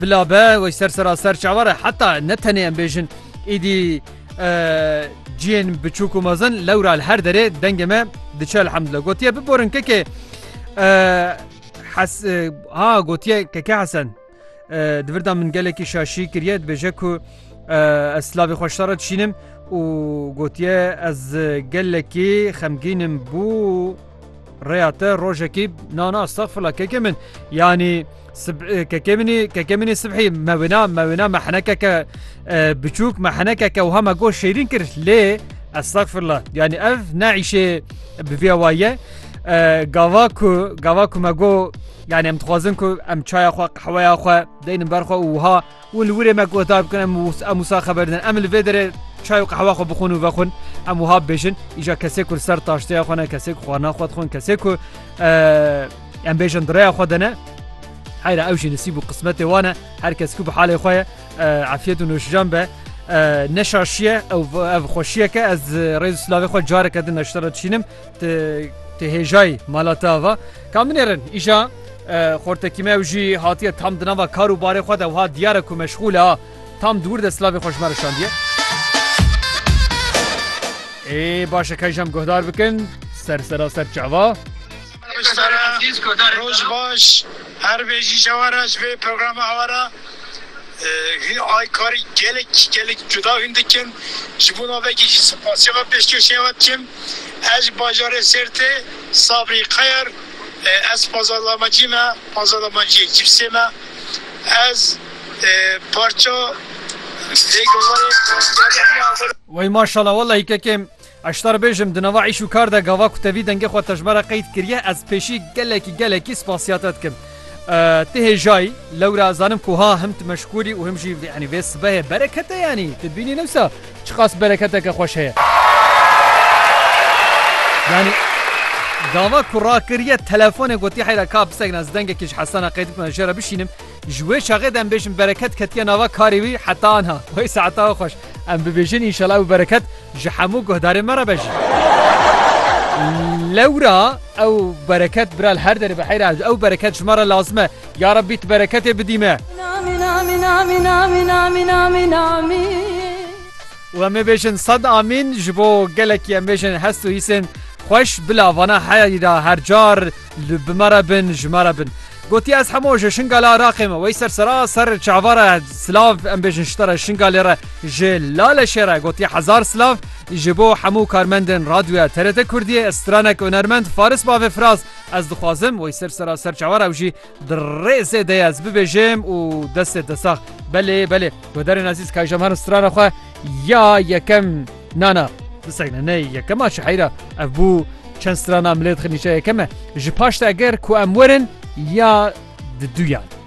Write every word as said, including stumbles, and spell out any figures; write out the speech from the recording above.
بلا به و سر سراسر چاوره حتی نتنه ام بیجن ایدی جین بچوک و مزن لورا هر دره دنگمه دچه الحمدلله گوتیه ببورن که که حس ها گوتیه که که حسن دوردم من گله که شاشی کریه بجه که اسلاوی خوشتاره تشینم و گوتیه از گله که خمگینم بو رياته روجكي نانا استغفر الله كيكي من يعني سب... كيكي مني كيكي مني صبحي ما بنا ما بنا ما حنكك بتشوك ما حنكك وهم جو شيرين كر ليه استغفر الله يعني اف نعيشه بفيوايه غاواكو غاواكو ما جو يعني ام تخوازنكو ام چاي اخو قهوه اخو دين برخو وها والوري ما جو تاب كان موسى خبرنا ام الفيدر چای و قهوه خو بخون و بخون ام وها بجن ایجا کسی کو سر تاشته خونه کسی کو خوانا خود خون کسی کو ام بجن دریا خودنه حیرا اوجی نصیب و قسمت وانا هر کس کو بحال خویا عافیت و نوش جنبه نشاشیه او خوشیه که از رئیس اسلامی خود جاره کدن نشتره چینم تهجای مالاتا و کامنرن ایجا خورتکیمه اوجی هاتیه تام دنوا کارو باره خود او ها دیاره کو مشغوله تام دور د اسلامی خوشمرشاندیه ای باشه کجم گهدار بکن سر سراسر چاوا روز باش هر بیجی جوارش به پروگرام هوارا آی کاری گلک گلک جدا هندکن جبونا بگی سپاسی و پیشکشی واتیم از بازار سرته صبری خیر از پازارلامجی ما پازارلامجی جیبسی ما از پارچا وای ماشاءالله والله که اشتر بیجم دنوا عیش و کار ده گاوا کتوی دنگه خود تجمره قید کریه از پیشی گلکی گلکی سپاسیاتت کم ته جای لورا زانم کوها هم مشکوری و همجی یعنی وس به برکته یعنی تبینی نفسه چه خاص برکته که خوش هست یعنی گاوا کرا کریه تلفن گوتی حیرا کاب سگن از دنگه کش حسنا قید کنه جرا بشینم جوه شاقه دم بیشم برکت کتیا نوا کاریوی حتی آنها وی ساعتا خوش ام ببیشین انشالله و برکت جحمو گهدار مرا بجی لورا او برکت برال هر در بحیره او برکت شمارا لازمه یا ربی برکت بدیمه آمین آمین آمین آمین آمین آمین آمین و ام بیشن صد آمین جبو گلکی ام بیشن هستو هیسن خوش بلا وانا حیرا هر جار بمرا بن جمرا بن گوتی از هموجه شنگالا راقمه وی سر سرا سر چعواره سلاف ام بیشن شتره شنگالی را جلال شره گوتی هزار سلاف جبو حمو کارمندن رادیو ترت کردیه استرانک و نرمند فارس باوی فراز از دخوازم وی سر سرا سر چعواره وجی درز دیاز ببیجم و دست دساخ بله بله گودرین عزیز که جمهر استران خواه یا یکم نانا بسگنه نه یکم شحیره ابو چند استران عملیت خنیشه یکمه جپاشت اگر کو امورن یا دویان